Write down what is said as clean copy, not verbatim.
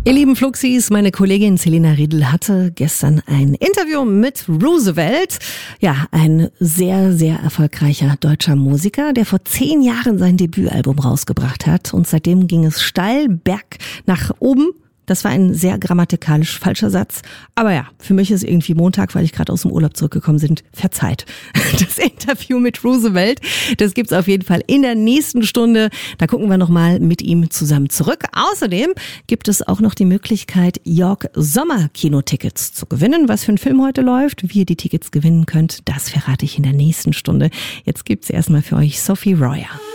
Ihr lieben Fluxis, meine Kollegin Selina Riedl hatte gestern ein Interview mit Roosevelt. Ja, ein sehr, sehr erfolgreicher deutscher Musiker, der vor 10 Jahren sein Debütalbum rausgebracht hat. Und seitdem ging es steil berg nach oben. Das war ein sehr grammatikalisch falscher Satz. Aber ja, für mich ist irgendwie Montag, weil ich gerade aus dem Urlaub zurückgekommen bin, verzeiht. Das Interview mit Roosevelt, das gibt's auf jeden Fall in der nächsten Stunde. Da gucken wir nochmal mit ihm zusammen zurück. Außerdem gibt es auch noch die Möglichkeit, York Sommer-Kinotickets zu gewinnen. Was für ein Film heute läuft, wie ihr die Tickets gewinnen könnt, das verrate ich in der nächsten Stunde. Jetzt gibt's erstmal für euch Sophie Royer.